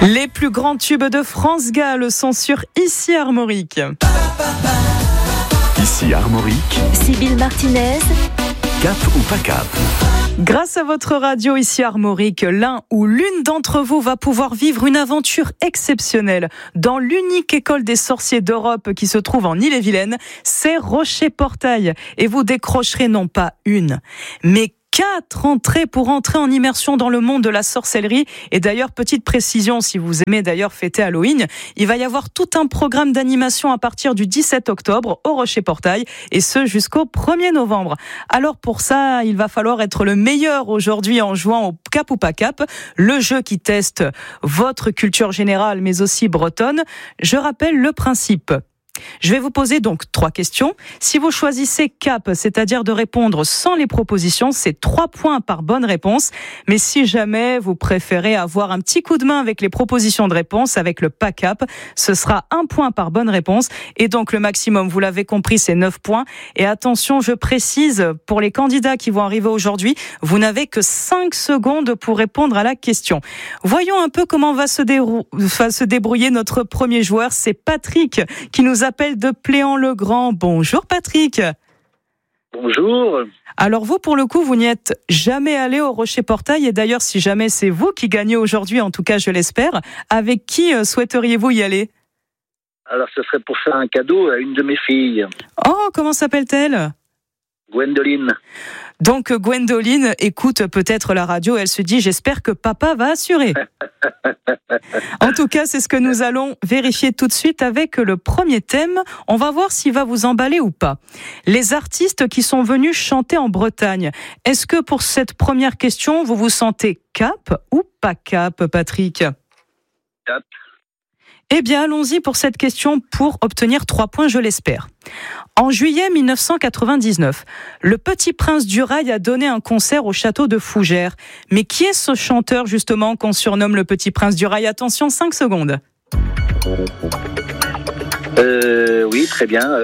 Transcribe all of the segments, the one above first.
Les plus grands tubes de France Gall sont sur Ici Armorique. Ici Armorique. Sybille Martinez. Cap ou pas cap? Grâce à votre radio Ici Armorique, l'un ou l'une d'entre vous va pouvoir vivre une aventure exceptionnelle dans l'unique école des sorciers d'Europe qui se trouve en Ille-et-Vilaine, c'est Rocher-Portail. Et vous décrocherez non pas une, mais 4 entrées pour entrer en immersion dans le monde de la sorcellerie. Et d'ailleurs, petite précision, si vous aimez d'ailleurs fêter Halloween, il va y avoir tout un programme d'animation à partir du 17 octobre au Rocher-Portail, et ce jusqu'au 1er novembre. Alors pour ça, il va falloir être le meilleur aujourd'hui en jouant au Cap ou pas cap, le jeu qui teste votre culture générale mais aussi bretonne. Je rappelle le principe. Je vais vous poser donc 3 questions. Si vous choisissez cap, c'est-à-dire de répondre sans les propositions, c'est 3 points par bonne réponse. Mais si jamais vous préférez avoir un petit coup de main avec les propositions de réponse, avec le pas cap, ce sera 1 point par bonne réponse. Et donc le maximum, vous l'avez compris, c'est 9 points. Et attention, je précise, pour les candidats qui vont arriver aujourd'hui, vous n'avez que 5 secondes pour répondre à la question. Voyons un peu comment va se débrouiller notre premier joueur. C'est Patrick qui nous appelle de Pléan-le-Grand. Bonjour Patrick. Bonjour. Alors vous, pour le coup, vous n'y êtes jamais allé au Rocher-Portail, et d'ailleurs, si jamais c'est vous qui gagnez aujourd'hui, en tout cas je l'espère, avec qui souhaiteriez-vous y aller? Alors ce serait pour faire un cadeau à une de mes filles. Oh, comment s'appelle-t-elle? Gwendoline. Donc Gwendoline écoute peut-être la radio, elle se dit j'espère que papa va assurer. En tout cas, c'est ce que nous allons vérifier tout de suite avec le premier thème. On va voir s'il va vous emballer ou pas. Les artistes qui sont venus chanter en Bretagne. Est-ce que pour cette première question, vous vous sentez cap ou pas cap, Patrick? Cap. Eh bien, allons-y pour cette question pour obtenir 3 points, je l'espère. En juillet 1999, le Petit Prince du Rail a donné un concert au château de Fougères. Mais qui est ce chanteur, justement, qu'on surnomme le Petit Prince du Rail? Attention, 5 secondes. Oui, très bien.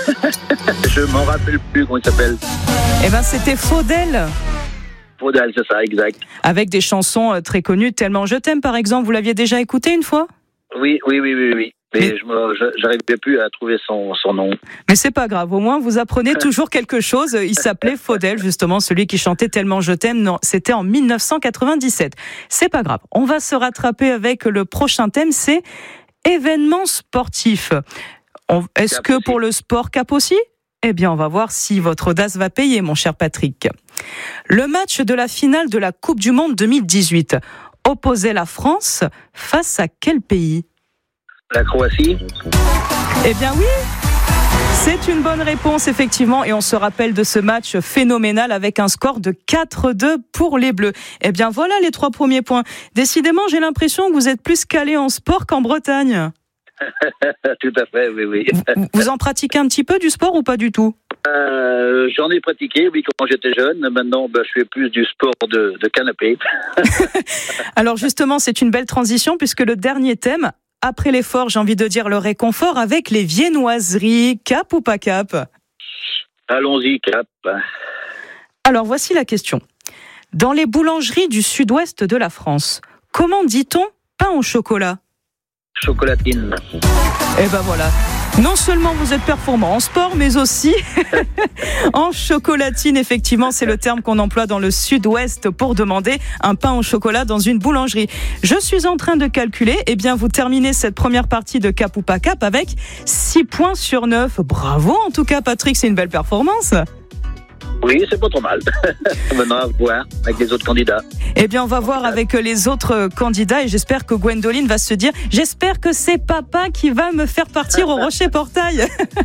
Je m'en rappelle plus comment il s'appelle. Eh bien, c'était Faudel. Faudel, c'est ça, exact. Avec des chansons très connues, Tellement je t'aime, par exemple. Vous l'aviez déjà écouté une fois? Oui. Mais j'arrivais plus à trouver son nom. Mais c'est pas grave, au moins vous apprenez toujours quelque chose. Il s'appelait Faudel, justement, celui qui chantait Tellement je t'aime. Non, c'était en 1997. C'est pas grave. On va se rattraper avec le prochain thème, c'est événements sportifs. Est-ce que pour le sport, cap aussi? Eh bien, on va voir si votre audace va payer, mon cher Patrick. Le match de la finale de la Coupe du Monde 2018 opposait la France face à quel pays? La Croatie. Eh bien oui, c'est une bonne réponse effectivement, et on se rappelle de ce match phénoménal avec un score de 4-2 pour les Bleus. Eh bien voilà les 3 premiers points. Décidément, j'ai l'impression que vous êtes plus calé en sport qu'en Bretagne. Tout à fait, oui. Vous en pratiquez un petit peu du sport ou pas du tout? J'en ai pratiqué, oui, quand j'étais jeune. Maintenant, je fais plus du sport de canapé. Alors justement, c'est une belle transition puisque le dernier thème, après l'effort, j'ai envie de dire le réconfort, avec les viennoiseries. Cap ou pas cap? Allons-y, cap. Alors voici la question. Dans les boulangeries du sud-ouest de la France, comment dit-on pain au chocolat? Chocolatine. Eh ben voilà. Non seulement vous êtes performant en sport, mais aussi en chocolatine. Effectivement, c'est le terme qu'on emploie dans le sud-ouest pour demander un pain au chocolat dans une boulangerie. Je suis en train de calculer. Eh bien, vous terminez cette première partie de Cap ou pas cap avec 6 points sur 9. Bravo, en tout cas, Patrick, c'est une belle performance. Oui, c'est pas trop mal. Maintenant, à voir avec les autres candidats. Eh bien, on va voir avec les autres candidats, et j'espère que Gwendoline va se dire « J'espère que c'est papa qui va me faire partir au Rocher-Portail ».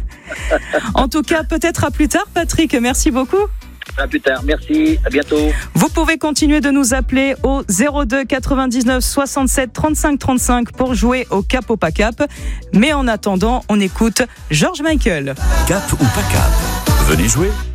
En tout cas, peut-être à plus tard, Patrick. Merci beaucoup. À plus tard, merci, à bientôt. Vous pouvez continuer de nous appeler au 02 99 67 35 35 pour jouer au Cap ou pas cap. Mais en attendant, on écoute George Michael. Cap ou pas cap? Venez jouer.